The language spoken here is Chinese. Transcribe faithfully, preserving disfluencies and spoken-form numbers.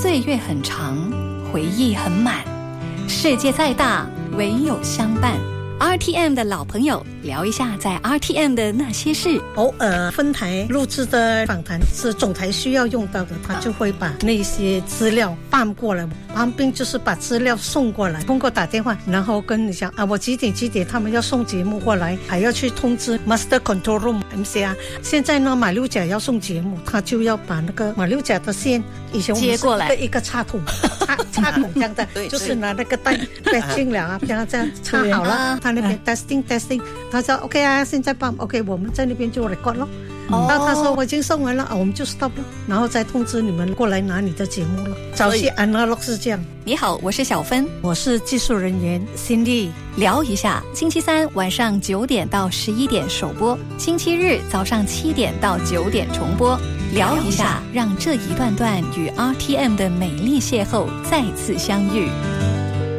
岁月很长，回忆很满，世界再大，唯有相伴。R T M 的老朋友聊一下在 R T M 的那些事。 偶尔分台录制的访谈是总台需要用到的，他就会把那些资料搬过来，旁边就是把资料送过来，通过打电话，然后跟你讲啊，我几点几点他们要送节目过来，还要去通知 Master Control Room M C R。现在呢，马六甲要送节目，他就要把那个马六甲的线以前我们接过来， 一个插筒，插插筒这样的，就是拿那个带带进了啊，这样这样插好了。他那边 testing testing， 他说 OK 啊，现在帮 OK， 我们在那边就 record 咯。然后他说我已经送完了啊，我们就 stop 了，然后再通知你们过来拿你的节目了。早期 analog 是这样。 你好，我是小芬， 我是技术人员 Cindy。 聊一下，星期三晚上九点到十一点首播，星期日早上七点到九点重播。聊一下，让这一段段与 R T M 的美丽邂逅再次相遇。